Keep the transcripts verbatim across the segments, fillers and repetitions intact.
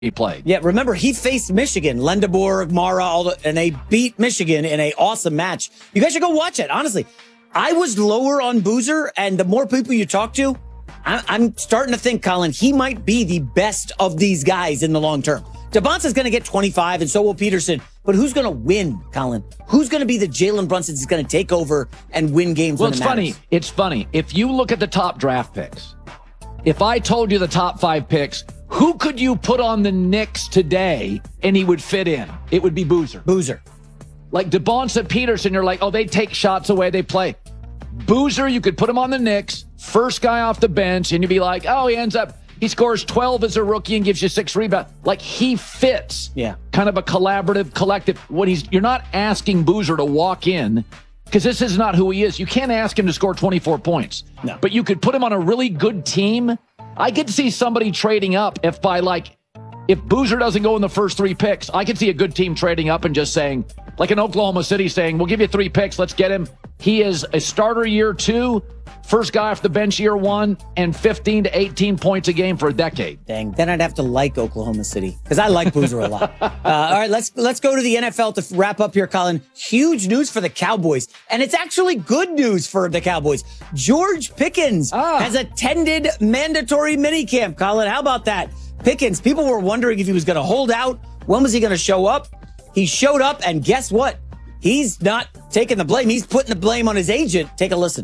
he played. Yeah, remember, he faced Michigan, Lendeborg, Mara, all the, and they beat Michigan in an awesome match. You guys should go watch it, honestly. I was lower on Boozer, and the more people you talk to, I, I'm starting to think, Colin, he might be the best of these guys in the long term. DeBonce's going to get twenty-five, and so will Peterson. But who's going to win, Colin? Who's going to be the Jalen Brunson that's going to take over and win games Well, when it's it funny. matters? It's funny. If you look at the top draft picks, if I told you the top five picks, who could you put on the Knicks today and he would fit in? It would be Boozer. Boozer. Like DeBonce Peterson, you're like, oh, they take shots away, they play. Boozer, you could put him on the Knicks, first guy off the bench, and you'd be like, oh, he ends up, he scores twelve as a rookie and gives you six rebounds. Like, he fits. Yeah. Kind of a collaborative, collective. What he's, you're not asking Boozer to walk in, because this is not who he is. You can't ask him to score twenty-four points. No. But you could put him on a really good team. I could see somebody trading up if by like, if Boozer doesn't go in the first three picks, I could see a good team trading up and just saying, like in Oklahoma City saying, we'll give you three picks, let's get him. He is a starter year two, first guy off the bench year one, and fifteen to eighteen points a game for a decade. Dang, then I'd have to like Oklahoma City because I like Boozer a lot. Uh, all right, let's let's go to the N F L to wrap up here, Colin. Huge news for the Cowboys, and it's actually good news for the Cowboys. George Pickens ah. has attended mandatory minicamp, Colin. How about that? Pickens, people were wondering if he was going to hold out. When was he going to show up? He showed up, and guess what? He's not taking the blame. He's putting the blame on his agent. Take a listen.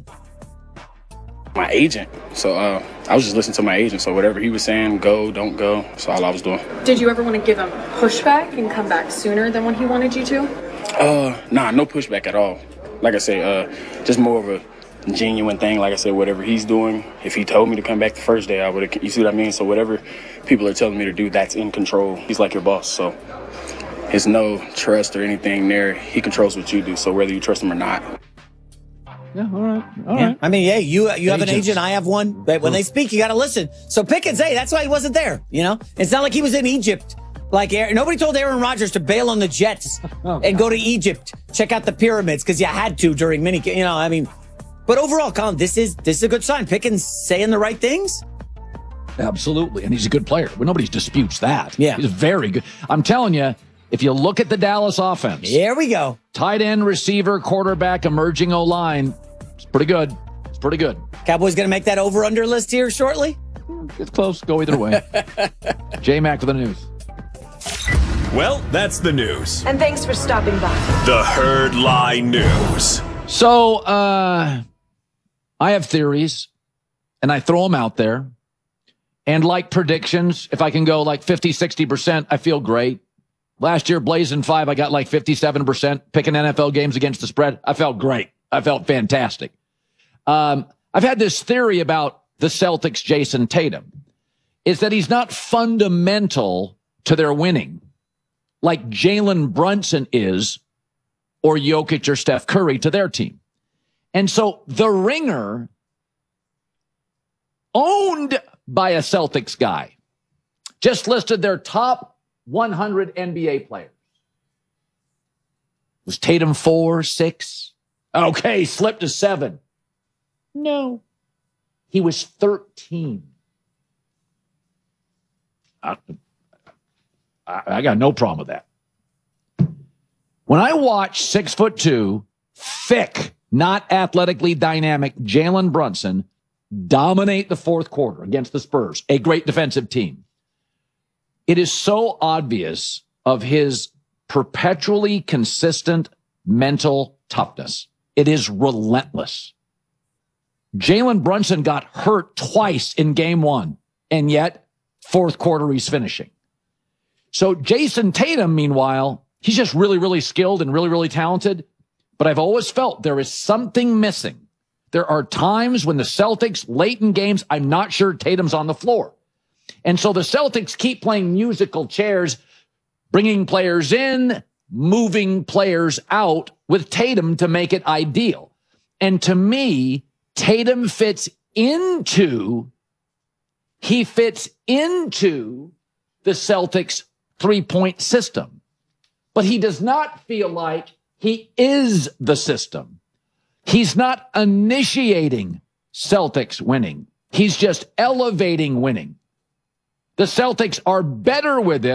My agent. So uh, I was just listening to my agent. So whatever he was saying, go, don't go. That's all I was doing. Did you ever want to give him pushback and come back sooner than when he wanted you to? Uh, nah, no pushback at all. Like I say, uh, just more of a genuine thing. Like I said, whatever he's doing, if he told me to come back the first day, I would have, you see what I mean? So whatever people are telling me to do, that's in control. He's like your boss. So there's no trust or anything there. He controls what you do. So whether you trust him or not. Yeah, all right. All Yeah. right. I mean, hey, you you have an Agents. agent, I have one. But when they speak, you got to listen. So Pickens, hey, that's why he wasn't there. You know, it's not like he was in Egypt. Like Aaron, nobody told Aaron Rodgers to bail on the Jets Oh, and go to Egypt, check out the pyramids because you had to during mini. You know, I mean, but overall, Colin, this is this is a good sign. Pickens saying the right things. Absolutely. And he's a good player. Well, nobody disputes that. Yeah. He's very good. I'm telling you, if you look at the Dallas offense, Here we go. tight end, receiver, quarterback, emerging O-line, it's pretty good. It's pretty good. Cowboys going to make that over-under list here shortly. It's close. Go either way. J-Mac for the news. Well, that's the news. And thanks for stopping by. The Herd Lie News. So, uh, I have theories, and I throw them out there. And like predictions, if I can go like fifty, sixty percent, I feel great. Last year, Blazing Five, I got like fifty-seven percent picking N F L games against the spread. I felt great. I felt fantastic. Um, I've had this theory about the Celtics' Jason Tatum, is that he's not fundamental to their winning like Jalen Brunson is or Jokic or Steph Curry to their team. And so the Ringer, owned by a Celtics guy, just listed their top one hundred N B A players. Was Tatum four, six? Okay, slipped to seven. No. He was thirteen. I, I, I got no problem with that. When I watch six foot two, thick, not athletically dynamic Jalen Brunson dominate the fourth quarter against the Spurs, a great defensive team, it is so obvious of his perpetually consistent mental toughness. It is relentless. Jalen Brunson got hurt twice in game one, and yet fourth quarter he's finishing. So Jason Tatum, meanwhile, he's just really, really skilled and really, really talented. But I've always felt there is something missing. There are times when the Celtics, late in games, I'm not sure Tatum's on the floor. And so the Celtics keep playing musical chairs, bringing players in, moving players out with Tatum to make it ideal. And to me, Tatum fits into, he fits into the Celtics three-point system. But he does not feel like he is the system. He's not initiating Celtics winning. He's just elevating winning. The Celtics are better with him.